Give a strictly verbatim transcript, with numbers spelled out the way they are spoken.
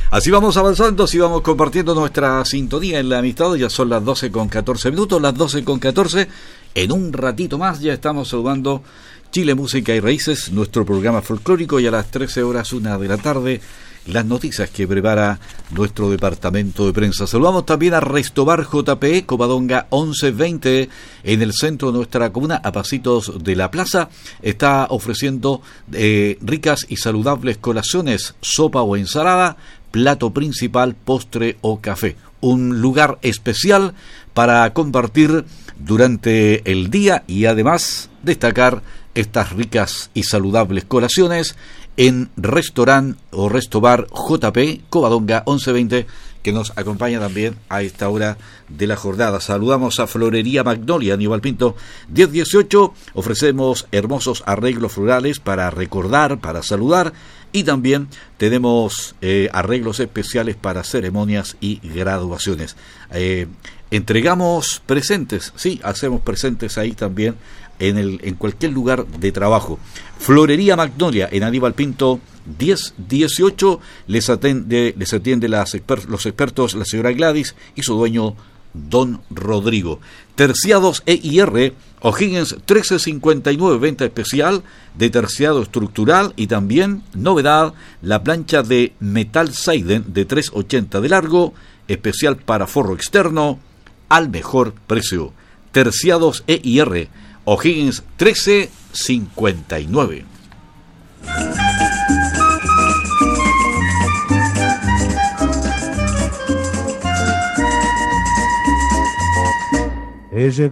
Así vamos avanzando, así vamos compartiendo nuestra sintonía en la amistad. Ya son las doce con catorce minutos, las doce con catorce. En un ratito más ya estamos saludando Chile Música y Raíces, nuestro programa folclórico, y a las trece horas, una de la tarde, las noticias que prepara nuestro departamento de prensa. Saludamos también a Restobar J P, Covadonga once veinte, en el centro de nuestra comuna, a pasitos de la plaza. Está ofreciendo eh, ricas y saludables colaciones, sopa o ensalada, plato principal, postre o café. Un lugar especial para compartir durante el día y además destacar estas ricas y saludables colaciones en Restaurant o Restobar J P, Covadonga once veinte, que nos acompaña también a esta hora de la jornada. Saludamos a Florería Magnolia, Aníbal Pinto, diez dieciocho. Ofrecemos hermosos arreglos florales para recordar, para saludar, y también tenemos eh, arreglos especiales para ceremonias y graduaciones. Eh, entregamos presentes, sí, hacemos presentes ahí también en el en cualquier lugar de trabajo. Florería Magnolia en Aníbal Pinto diez dieciocho, les atiende, les atiende las exper, los expertos, la señora Gladys y su dueño Don Rodrigo. Terciados E I R, O'Higgins trece cincuenta y nueve, venta especial de terciado estructural, y también novedad, la plancha de metal Seiden de tres ochenta de largo, especial para forro externo, al mejor precio. Terciados E I R, O'Higgins trece cincuenta y nueve. Ella